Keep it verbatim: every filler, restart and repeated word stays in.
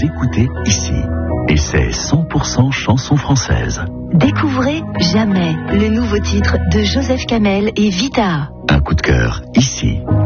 écoutez ici. Et c'est cent pour cent chansons françaises. Découvrez Jamais, le nouveau titre de Joseph Kamel et Vita. Un coup de cœur ici.